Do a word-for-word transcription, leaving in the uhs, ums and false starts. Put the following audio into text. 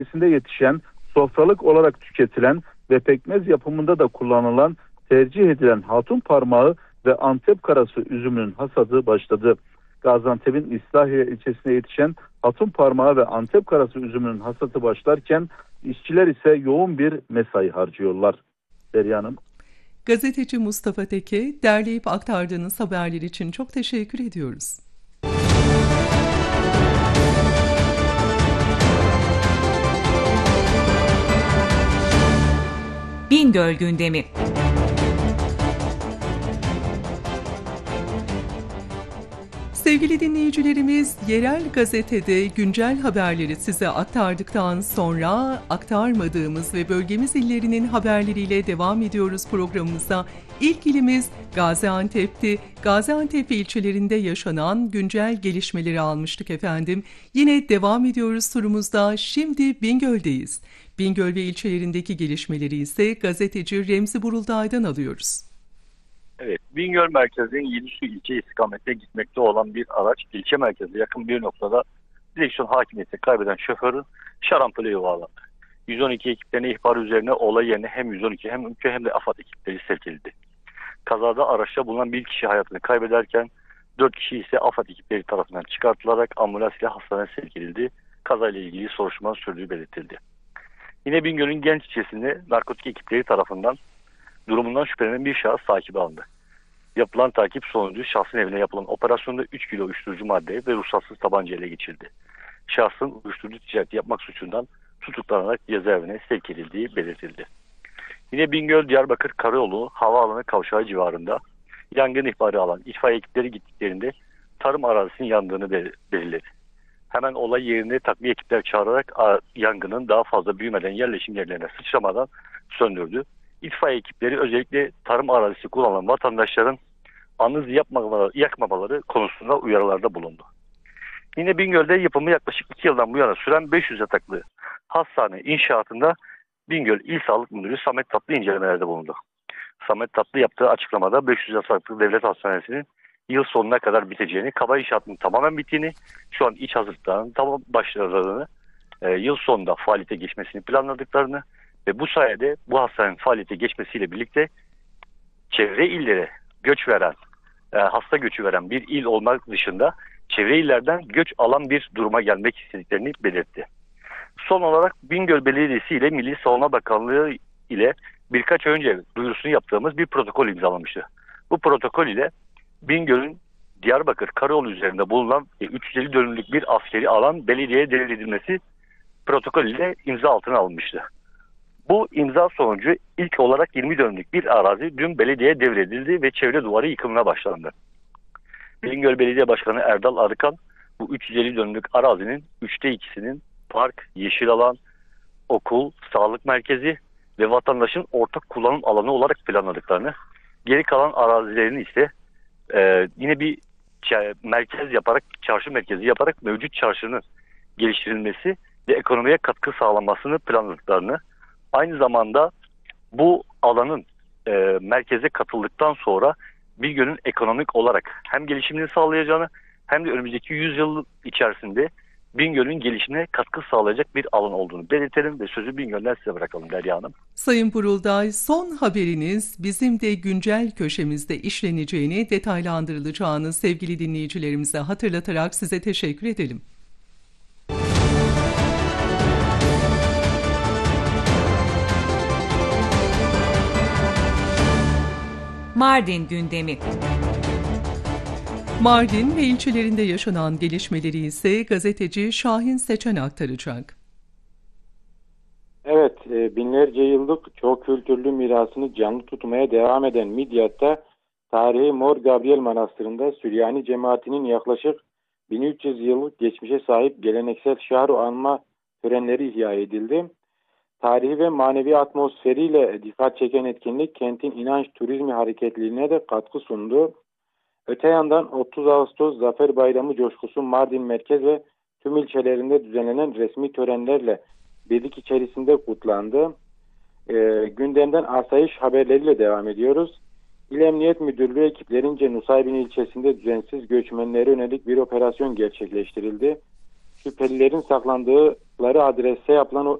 bölgesinde yetişen, sofralık olarak tüketilen ve pekmez yapımında da kullanılan, tercih edilen hatun parmağı ve Antep karası üzümünün hasadı başladı. Gaziantep'in İslahiye ilçesine yetişen hatun parmağı ve Antep karası üzümünün hasadı başlarken işçiler ise yoğun bir mesai harcıyorlar. Derya Hanım. Gazeteci Mustafa Teke, derleyip aktardığınız haberler için çok teşekkür ediyoruz. Bingöl gündemi. Sevgili dinleyicilerimiz, yerel gazetede güncel haberleri size aktardıktan sonra aktarmadığımız ve bölgemiz illerinin haberleriyle devam ediyoruz programımıza. İlk ilimiz Gaziantep'ti. Gaziantep ilçelerinde yaşanan güncel gelişmeleri almıştık efendim. Yine devam ediyoruz turumuzda. Şimdi Bingöl'deyiz. Bingöl ve ilçelerindeki gelişmeleri ise gazeteci Remzi Buruldağ'dan alıyoruz. Evet, Bingöl merkezinin Yenisu ilçe istikametine gitmekte olan bir araç ilçe merkezine yakın bir noktada direksiyon hakimiyetini kaybeden şoförün şarampole yuvarlandı. yüz on iki ekiplerine ihbar üzerine olay yerine hem yüz on iki hem ülke hem de AFAD ekipleri sevk edildi. Kazada araçta bulunan bir kişi hayatını kaybederken dört kişi ise AFAD ekipleri tarafından çıkartılarak ambulans ile hastaneye sevk edildi. Kazayla ilgili soruşturma sürdüğü belirtildi. Yine Bingöl'ün Genç ilçesinde narkotik ekipleri tarafından durumundan şüphelenen bir şahıs takibe alındı. Yapılan takip sonucu şahsın evine yapılan operasyonda üç kilo uyuşturucu madde ve ruhsatsız tabanca ele geçirdi. Şahsın uyuşturucu ticareti yapmak suçundan tutuklanarak cezaevine sevk edildiği belirtildi. Yine Bingöl Diyarbakır Karayolu havaalanı kavşağı civarında yangın ihbarı alan itfaiye ekipleri gittiklerinde tarım arazisinin yandığını belirledi. Hemen olay yerine takviye ekipler çağırarak yangının daha fazla büyümeden yerleşim yerlerine sıçramadan söndürdü. İtfaiye ekipleri özellikle tarım arazisi kullanan vatandaşların anız yapmamaları, yakmamaları konusunda uyarılarda bulundu. Yine Bingöl'de yapımı yaklaşık iki yıldan bu yana süren beş yüz yataklı hastane inşaatında Bingöl İl Sağlık Müdürü Samet Tatlı incelemelerde bulundu. Samet Tatlı yaptığı açıklamada beş yüz yataklı devlet hastanesinin yıl sonuna kadar biteceğini, kaba inşaatının tamamen bittiğini, şu an iç hazırlıklarının tamam başladığını, e, yıl sonunda faaliyete geçmesini planladıklarını ve bu sayede bu hastanenin faaliyete geçmesiyle birlikte çevre illere göç veren, e, hasta göçü veren bir il olmak dışında çevre illerden göç alan bir duruma gelmek istediklerini belirtti. Son olarak Bingöl Belediyesi ile Milli Savunma Bakanlığı ile birkaç ay önce duyurusunu yaptığımız bir protokol imzalamıştı. Bu protokol ile Bingöl'ün Diyarbakır Karayolu üzerinde bulunan üç yüz elli dönümlük bir askeri alan belediyeye devredilmesi protokol ile imza altına alınmıştı. Bu imza sonucu ilk olarak yirmi dönümlük bir arazi dün belediyeye devredildi ve çevre duvarı yıkımına başlandı. Bingöl Belediye Başkanı Erdal Arıkan bu üç yüz elli dönümlük arazinin üçte ikisinin park, yeşil alan, okul, sağlık merkezi ve vatandaşın ortak kullanım alanı olarak planladıklarını, geri kalan arazilerini ise e, yine bir merkez yaparak, çarşı merkezi yaparak mevcut çarşının geliştirilmesi ve ekonomiye katkı sağlanmasını planladıklarını, aynı zamanda bu alanın e, merkeze katıldıktan sonra Bingöl'ün ekonomik olarak hem gelişimini sağlayacağını hem de önümüzdeki yüz yıl içerisinde Bingöl'ün gelişimine katkı sağlayacak bir alan olduğunu belirtelim ve sözü Bingöl'den size bırakalım Derya Hanım. Sayın Burulday, son haberiniz bizim de güncel köşemizde işleneceğini, detaylandırılacağını sevgili dinleyicilerimize hatırlatarak size teşekkür edelim. Mardin gündemi. Mardin ve ilçelerinde yaşanan gelişmeleri ise gazeteci Şahin Seçen aktaracak. Evet, binlerce yıllık çok kültürlü mirasını canlı tutmaya devam eden Midyat'ta tarihi Mor Gabriel Manastırı'nda Süryani cemaatinin yaklaşık bin üç yüz yıllık geçmişe sahip geleneksel şahru anma törenleri ihya edildi. Tarihi ve manevi atmosferiyle dikkat çeken etkinlik kentin inanç turizmi hareketliliğine de katkı sundu. Öte yandan otuz Ağustos Zafer Bayramı coşkusu Mardin merkez ve tüm ilçelerinde düzenlenen resmi törenlerle birlik içerisinde kutlandı. E, gündemden asayiş haberleriyle devam ediyoruz. İl Emniyet Müdürlüğü ekiplerince Nusaybin ilçesinde düzensiz göçmenlere yönelik bir operasyon gerçekleştirildi. şüphelilerin saklandıkları adreste yapılan